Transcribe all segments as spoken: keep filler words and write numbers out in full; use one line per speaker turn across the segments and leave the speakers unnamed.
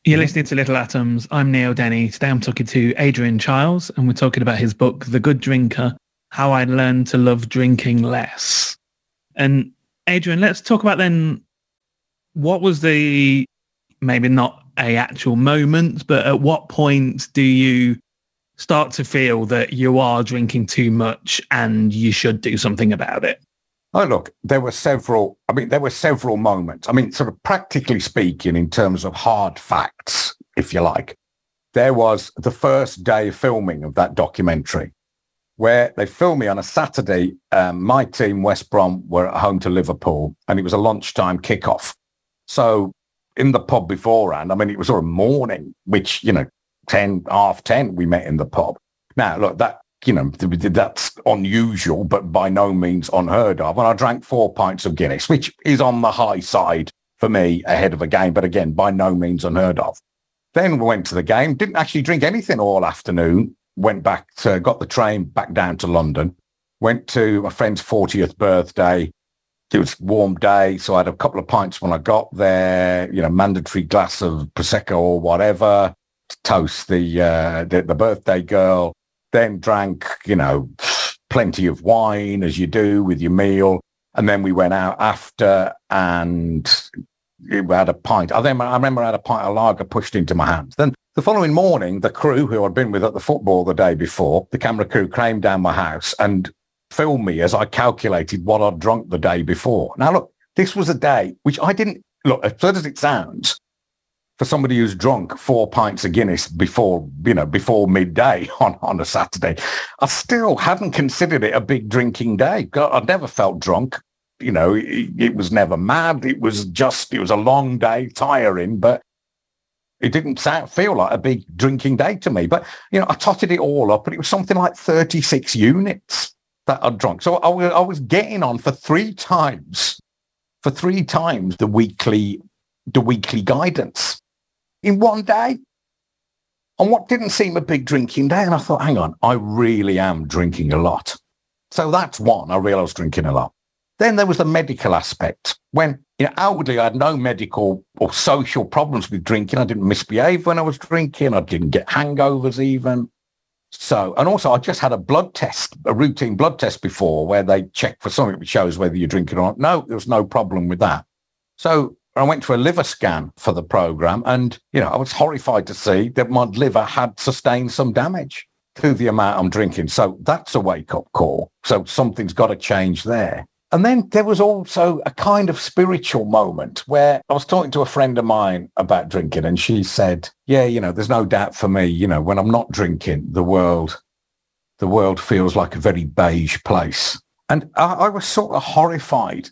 You're listening to Little Atoms. I'm Neil Denny. Today I'm talking to Adrian Chiles, and we're talking about his book, The Good Drinker, How I Learned to Love Drinking Less. And Adrian, let's talk about then, what was the, maybe not a actual moment, but at what point do you start to feel that you are drinking too much and you should do something about it?
Oh, look, there were several, I mean, there were several moments. I mean, sort of practically speaking, in terms of hard facts, if you like, there was the first day of filming of that documentary where they filmed me on a Saturday. Um, my team, West Brom, were at home to Liverpool, and it was a lunchtime kickoff. So in the pub beforehand, I mean, it was sort of morning, which, you know, ten, half ten, we met in the pub. Now, look, that, you know, that's unusual, but by no means unheard of. And I drank four pints of Guinness, which is on the high side for me ahead of a game, but again, by no means unheard of. Then we went to the game, didn't actually drink anything all afternoon, went back to, got the train back down to London, went to my friend's fortieth birthday. It was a warm day, so I had a couple of pints when I got there, you know, mandatory glass of Prosecco or whatever to toast the, uh, the, the birthday girl. Then drank, you know, plenty of wine, as you do with your meal. And then we went out after and we had a pint. I, then, I remember I had a pint of lager pushed into my hands. Then the following morning, the crew who I'd been with at the football the day before, the camera crew came down my house and filmed me as I calculated what I'd drunk the day before. Now, look, this was a day which I didn't, look, as absurd as it sounds, for somebody who's drunk four pints of Guinness before, you know, before midday on, on a Saturday, I still hadn't considered it a big drinking day. I'd never felt drunk. You know, it, it was never mad. It was just, it was a long day, tiring, but it didn't sound, feel like a big drinking day to me. But, you know, I totted it all up and it was something like thirty-six units that I'd drunk. So I was, I was getting on for three times, for three times the weekly, the weekly guidance in one day on what didn't seem a big drinking day. And I thought, hang on, I really am drinking a lot. So that's one. I realized I was drinking a lot. Then there was the medical aspect. When, you know, outwardly I had no medical or social problems with drinking. I didn't misbehave when I was drinking. I didn't get hangovers even. So, and also I just had a blood test, a routine blood test before where they check for something which shows whether you're drinking or not. No, there was no problem with that. So I went to a liver scan for the program and, you know, I was horrified to see that my liver had sustained some damage through the amount I'm drinking. So that's a wake-up call. So something's got to change there. And then there was also a kind of spiritual moment where I was talking to a friend of mine about drinking and she said, yeah, you know, there's no doubt for me, you know, when I'm not drinking, the world, the world feels like a very beige place. And I, I was sort of horrified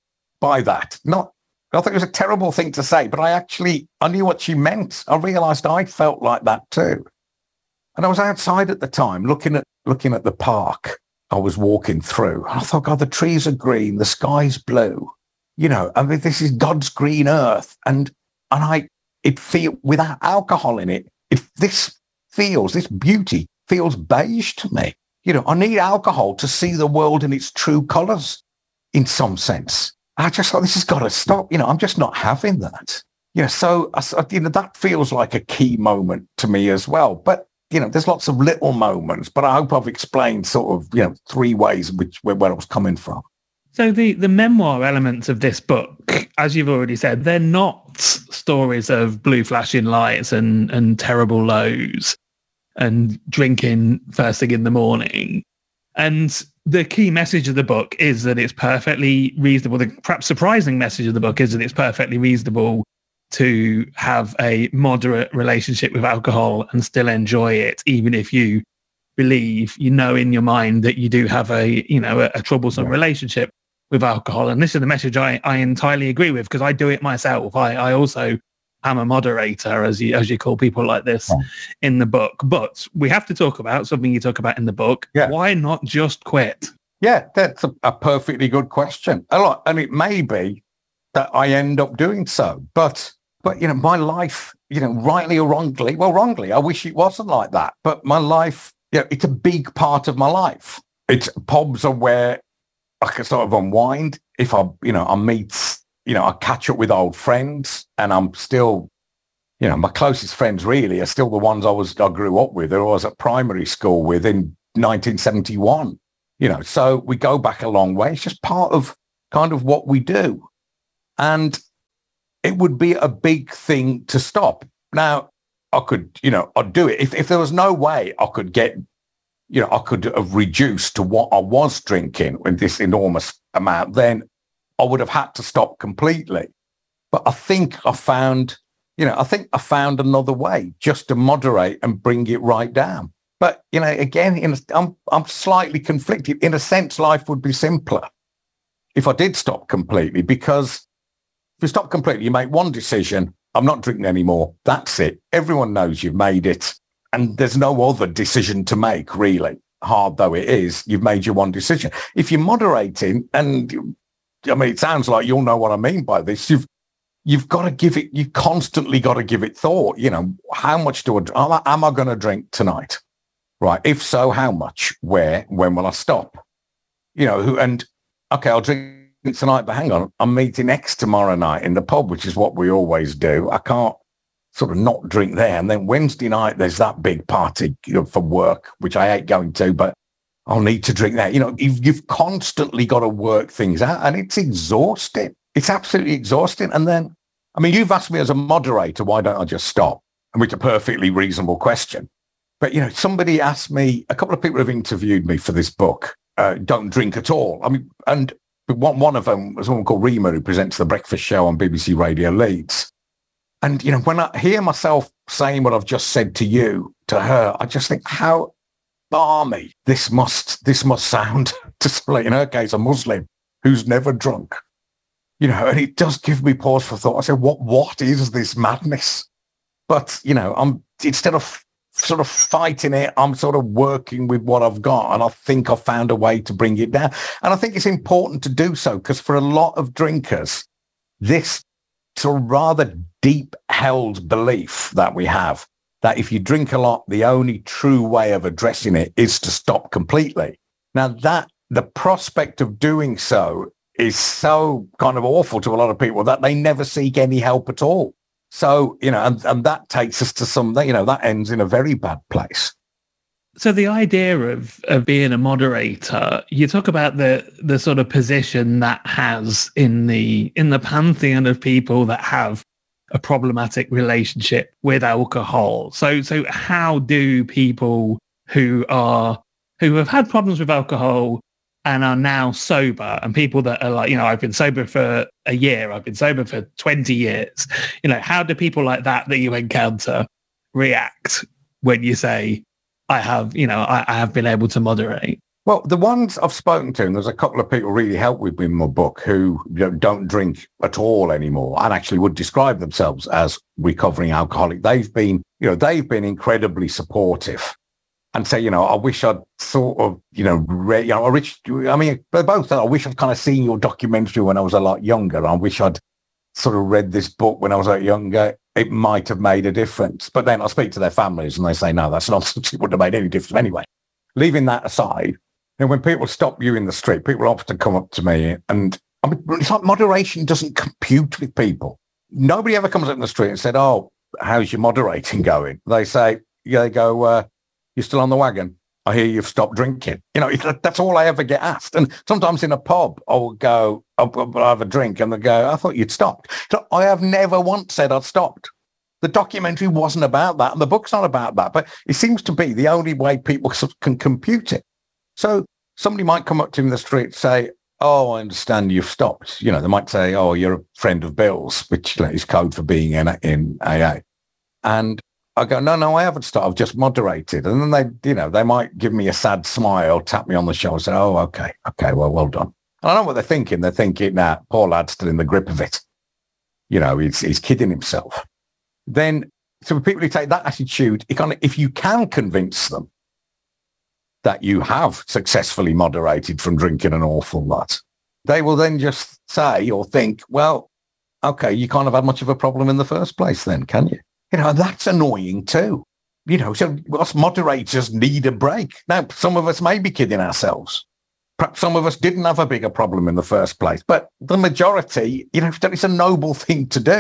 by that. Not, I thought it was a terrible thing to say, but I actually, I knew what she meant. I realized I felt like that too. And I was outside at the time looking at, looking at the park I was walking through. And I thought, God, the trees are green, the sky's blue. You know, I mean, this is God's green earth. And, and I, it feel without alcohol in it, if this feels, this beauty feels beige to me. You know, I need alcohol to see the world in its true colors in some sense. I just thought, this has got to stop. You know, I'm just not having that. Yeah, so, you know, that feels like a key moment to me as well. But, you know, there's lots of little moments, but I hope I've explained sort of, you know, three ways which where, where I was coming from.
So the, the memoir elements of this book, as you've already said, they're not stories of blue flashing lights and, and terrible lows and drinking first thing in the morning. And the key message of the book is that it's perfectly reasonable. The perhaps surprising message of the book is that it's perfectly reasonable to have a moderate relationship with alcohol and still enjoy it, even if you believe, you know, in your mind that you do have a, you know, a, a troublesome yeah. relationship with alcohol. And this is the message I, I entirely agree with, because I do it myself. I, I also am a moderator, as you, as you call people like this yeah. in the book. But we have to talk about something you talk about in the book. Yeah. Why not just quit?
Yeah, that's a, a perfectly good question. A lot, and it may be that I end up doing so. But But, you know, my life, you know, rightly or wrongly, well, wrongly, I wish it wasn't like that. But my life, you know, it's a big part of my life. It's pubs are where I can sort of unwind. If I, you know, I meet, you know, I catch up with old friends and I'm still You know, my closest friends really are still the ones I was I grew up with, or I was at primary school with in nineteen seventy-one. You know, so we go back a long way. It's just part of kind of what we do. And it would be a big thing to stop. Now, I could, you know, I'd do it. If, if there was no way I could get, you know, I could have reduced to what I was drinking with this enormous amount, then I would have had to stop completely. But I think I found, you know, I think I found another way just to moderate and bring it right down. But, you know, again, in a, I'm, I'm slightly conflicted. In a sense, life would be simpler if I did stop completely, because if you stop completely, you make one decision, I'm not drinking anymore. That's it. Everyone knows you've made it. And there's no other decision to make, really, hard though it is. You've made your one decision. If you're moderating, and I mean, it sounds like you'll know what I mean by this, you've You've got to give it, you constantly got to give it thought. You know, how much do I, am I, am I going to drink tonight? Right. If so, how much? Where? When will I stop? You know, who, and okay, I'll drink tonight, but hang on, I'm meeting X tomorrow night in the pub, which is what we always do. I can't sort of not drink there. And then Wednesday night, there's that big party, you know, for work, which I hate going to, but I'll need to drink there. You know, you've, you've constantly got to work things out, and it's exhausting. It's absolutely exhausting. And then, I mean, you've asked me as a moderator, why don't I just stop? And which is a perfectly reasonable question. But, you know, somebody asked me, a couple of people have interviewed me for this book, uh, don't drink at all. I mean, and one, one of them was someone called Rima, who presents the breakfast show on B B C Radio Leeds. And, you know, when I hear myself saying what I've just said to you, to her, I just think how balmy this must, this must sound to somebody, in her case, a Muslim who's never drunk. You know, and it does give me pause for thought. I say, what, what is this madness? But, you know, I'm instead of sort of fighting it, I'm sort of working with what I've got. And I think I've found a way to bring it down. And I think it's important to do so, because for a lot of drinkers, this sort of rather deep held belief that we have that if you drink a lot, the only true way of addressing it is to stop completely. Now, that the prospect of doing so is so kind of awful to a lot of people that they never seek any help at all. So, you know, and, and that takes us to some, you know, that ends in a very bad place.
So the idea of, of being a moderator, you talk about the the sort of position that has in the in the pantheon of people that have a problematic relationship with alcohol. So so how do people who are who have had problems with alcohol and are now sober, and people that are like, you know, I've been sober for a year, I've been sober for twenty years, you know, how do people like that that you encounter react when you say, I have, you know, I, I have been able to moderate?
Well, the ones I've spoken to, and there's a couple of people really help with me in my book who, you know, don't drink at all anymore and actually would describe themselves as recovering alcoholic. They've been, you know, they've been incredibly supportive and say, you know, I wish I'd sort of, you know, read, you know, I, wish, I mean, they're both, I wish I'd kind of seen your documentary when I was a lot younger. I wish I'd sort of read this book when I was a lot younger. It might have made a difference. But then I speak to their families and they say, no, that's nonsense. It wouldn't have made any difference anyway. Leaving that aside, and when people stop you in the street, people often come up to me and I mean, it's like moderation doesn't compute with people. Nobody ever comes up in the street and said, oh, how's your moderating going? They say, yeah, they go, uh, you're still on the wagon? I hear you've stopped drinking. You know, it's, that's all I ever get asked. And sometimes in a pub, I'll go, I'll, I'll have a drink and they go, I thought you'd stopped. So I have never once said I'd stopped. The documentary wasn't about that and the book's not about that, but it seems to be the only way people can compute it. So somebody might come up to me in the street and say, oh, I understand you've stopped. You know, they might say, oh, you're a friend of Bill's, which you know, is code for being in, in A A. And I go, no, no, I haven't stopped. I've just moderated. And then they, you know, they might give me a sad smile, tap me on the shoulder, say, oh, okay, okay, well, well done. And I know what they're thinking. They're thinking, nah, poor lad's still in the grip of it. You know, he's, he's kidding himself. Then, so for people who take that attitude, it kind of, if you can convince them that you have successfully moderated from drinking an awful lot, they will then just say or think, well, okay, you can't have had much of a problem in the first place then, can you? You know, that's annoying too. You know, so us moderators need a break. Now, some of us may be kidding ourselves. Perhaps some of us didn't have a bigger problem in the first place. But the majority, you know, it's a noble thing to do.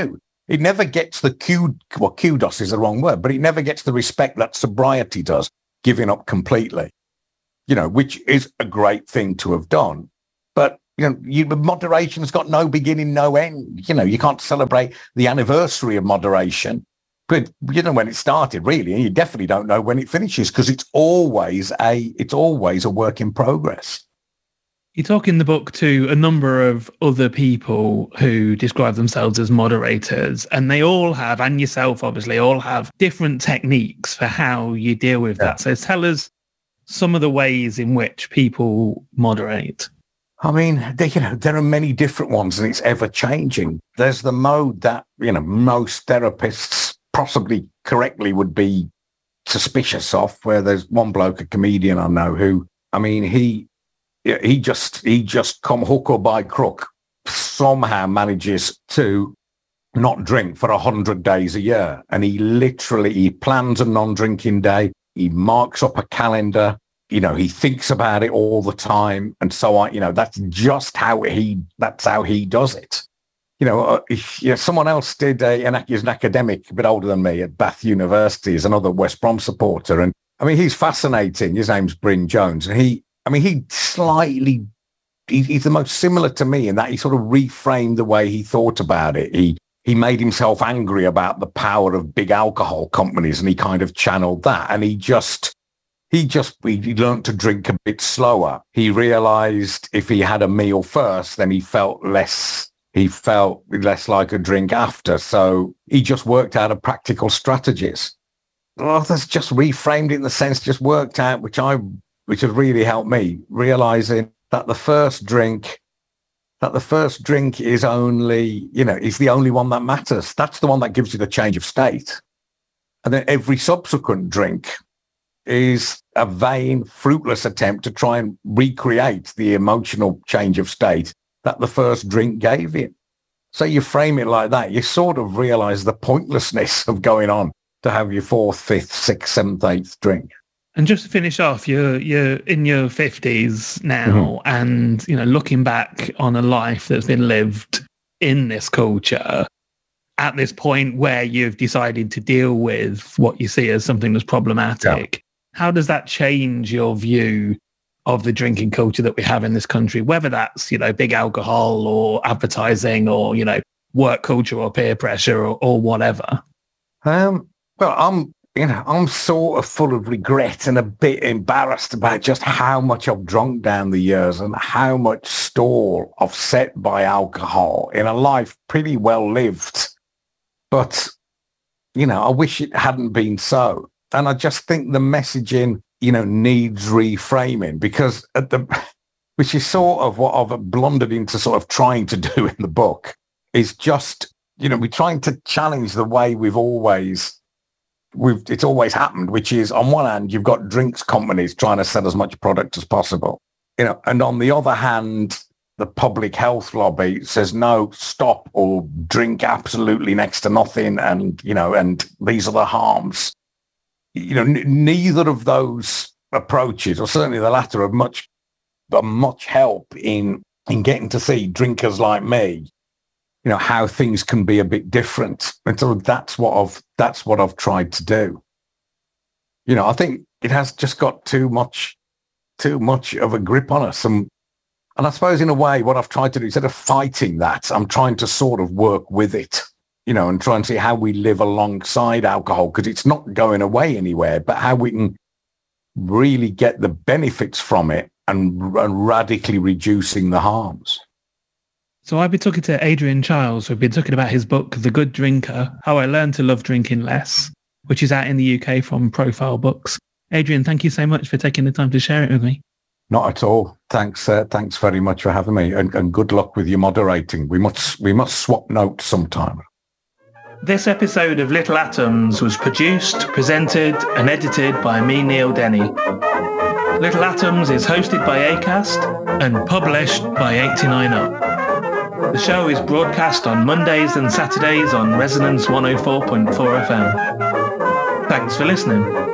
It never gets the kud, well, kudos is the wrong word, but it never gets the respect that sobriety does, giving up completely, you know, which is a great thing to have done. But, you know, you, moderation's got no beginning, no end. You know, you can't celebrate the anniversary of moderation, but you know when it started, really, and you definitely don't know when it finishes because it's always a, it's always a work in progress.
You talk in the book to a number of other people who describe themselves as moderators, and they all have, and yourself obviously, all have different techniques for how you deal with yeah. that. So tell us some of the ways in which people moderate.
I mean, they, you know, there are many different ones, and it's ever changing. There's the mode that, you know, most therapists possibly correctly would be suspicious of, where there's one bloke, a comedian I know, who, I mean, he, he just, he just come hook or by crook, somehow manages to not drink for a hundred days a year. And he literally, he plans a non-drinking day. He marks up a calendar. You know, he thinks about it all the time. And so on, you know, that's just how he, that's how he does it. You know, uh, if, you know someone else did a, an, he's an academic, a bit older than me at Bath University, is another West Brom supporter. And I mean, he's fascinating. His name's Bryn Jones. And he, I mean, he slightly, he, he's the most similar to me in that he sort of reframed the way he thought about it. He, he made himself angry about the power of big alcohol companies, and he kind of channeled that. And he just, he just, he learned to drink a bit slower. He realized if he had a meal first, then he felt less, he felt less like a drink after. So he just worked out a practical strategies. Well, that's just reframed it in the sense just worked out, which I, which has really helped me, realizing that the first drink, that the first drink is only, you know, is the only one that matters. That's the one that gives you the change of state. And then every subsequent drink is a vain, fruitless attempt to try and recreate the emotional change of state that the first drink gave you. So you frame it like that, you sort of realize the pointlessness of going on to have your fourth, fifth, sixth, seventh, eighth drink.
And just to finish off, you're you're in your fifties now, mm-hmm. and you know, looking back on a life that's been lived in this culture, at this point where you've decided to deal with what you see as something that's problematic, yeah. how does that change your view of the drinking culture that we have in this country? Whether that's, you know, big alcohol or advertising or, you know, work culture or peer pressure or, or whatever.
Um. Well, I'm. You know, I'm sort of full of regret and a bit embarrassed about just how much I've drunk down the years and how much stall I've set by alcohol in a life pretty well lived. But, you know, I wish it hadn't been so. And I just think the messaging, you know, needs reframing, because at the, which is sort of what I've blundered into sort of trying to do in the book, is just, you know, we're trying to challenge the way we've always We've, it's always happened, which is on one hand, you've got drinks companies trying to sell as much product as possible, you know, and on the other hand, the public health lobby says, no, stop or drink absolutely next to nothing. And, you know, and these are the harms. You know, n- neither of those approaches, or certainly the latter, have much, of much help in, in getting to see drinkers like me, you know, how things can be a bit different. And so that's what I've, that's what I've tried to do. You know, I think it has just got too much, too much of a grip on us. And, and I suppose in a way, what I've tried to do, instead of fighting that, I'm trying to sort of work with it, you know, and try and see how we live alongside alcohol, because it's not going away anywhere, but how we can really get the benefits from it and, and radically reducing the harms.
So I've been talking to Adrian Chiles, who've been talking about his book, The Good Drinker, How I Learned to Love Drinking Less, which is out in the U K from Profile Books. Adrian, thank you so much for taking the time to share it with me.
Not at all. Thanks. Uh, thanks very much for having me, and, and good luck with your moderating. We must, we must swap notes sometime.
This episode of Little Atoms was produced, presented and edited by me, Neil Denny. Little Atoms is hosted by Acast and published by eighty-nine up. The show is broadcast on Mondays and Saturdays on Resonance one oh four point four F M. Thanks for listening.